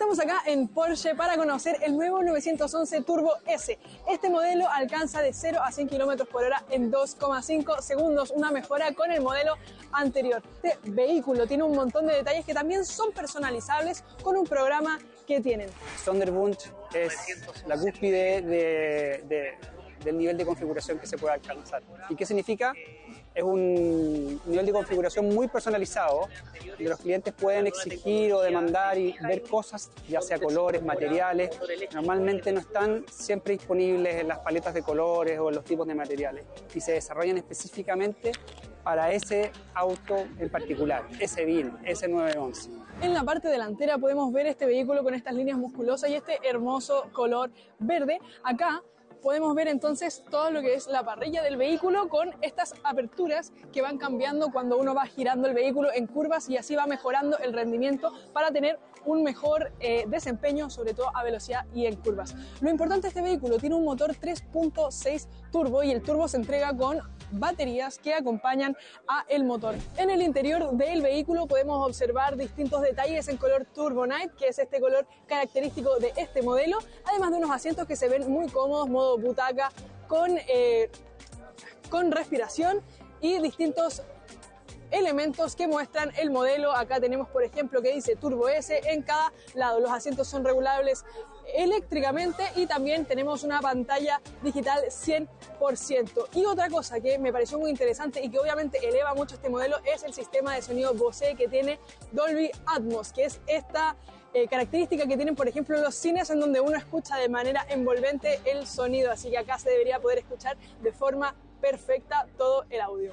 Estamos acá en Porsche para conocer el nuevo 911 Turbo S. Este modelo alcanza de 0 a 100 km por hora en 2,5 segundos, una mejora con el modelo anterior. Este vehículo tiene un montón de detalles que también son personalizables con un programa que tienen. Thunderbird es la cúspide del nivel de configuración que se puede alcanzar. ¿Y qué significa? Es un nivel de configuración muy personalizado, donde los clientes pueden exigir o demandar y ver cosas, ya sea colores, materiales. Normalmente no están siempre disponibles en las paletas de colores o en los tipos de materiales y se desarrollan específicamente para ese auto en particular, ese VIN, ese 911. En la parte delantera podemos ver este vehículo con estas líneas musculosas y este hermoso color verde. Acá podemos ver entonces todo lo que es la parrilla del vehículo con estas aperturas que van cambiando cuando uno va girando el vehículo en curvas y así va mejorando el rendimiento para tener un mejor desempeño, sobre todo a velocidad y en curvas. Lo importante de este vehículo, tiene un motor 3.6 turbo y el turbo se entrega con baterías que acompañan a el motor. En el interior del vehículo podemos observar distintos detalles en color Turbo Night, que es este color característico de este modelo, además de unos asientos que se ven muy cómodos, modo butaca, con respiración y distintos elementos que muestran el modelo. Acá tenemos, por ejemplo, que dice Turbo S en cada lado. Los asientos son regulables eléctricamente y también tenemos una pantalla digital 100%. Y otra cosa que me pareció muy interesante y que obviamente eleva mucho este modelo es el sistema de sonido Bose que tiene Dolby Atmos, que es esta característica que tienen, por ejemplo, los cines en donde uno escucha de manera envolvente el sonido. Así que acá se debería poder escuchar de forma perfecta todo el audio.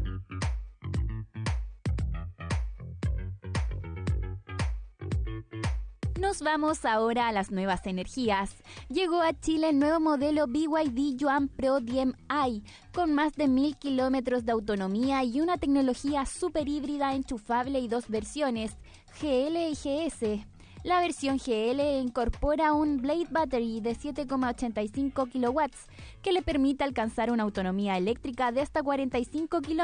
Nos vamos ahora a las nuevas energías. Llegó a Chile el nuevo modelo BYD Yuan Pro DM-i, con más de 1000 kilómetros de autonomía y una tecnología super híbrida enchufable y dos versiones, GL y GS. La versión GL incorpora un Blade Battery de 7,85 kW, que le permite alcanzar una autonomía eléctrica de hasta 45 km.